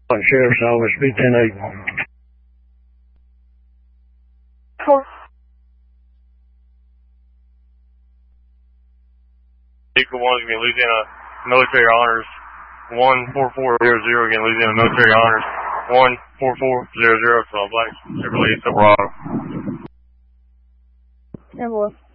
Sheriff's Office, B10-8. Vehicle 1 is again Louisiana Military Honors 14400 again Louisiana Military Honors 14400 Black Chevrolet Silverado. Yeah, boy.